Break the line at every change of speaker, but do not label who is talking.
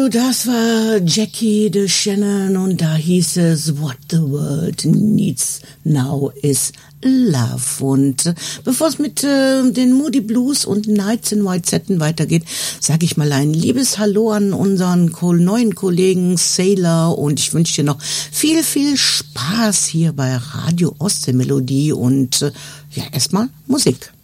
Das war Jackie DeShannon und da hieß es What the World Needs Now is Love. Und bevor es mit den Moody Blues und Nights in White Satin weitergeht, sage ich mal ein liebes Hallo an unseren neuen Kollegen Sailor und ich wünsche dir noch viel, viel Spaß hier bei Radio Ostseemelodie und ja, erstmal Musik.